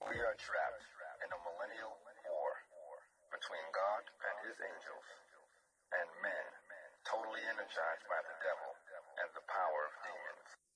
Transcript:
We are trapped in a millennial war between God and his angels and men totally energized by the devil and the power of demons.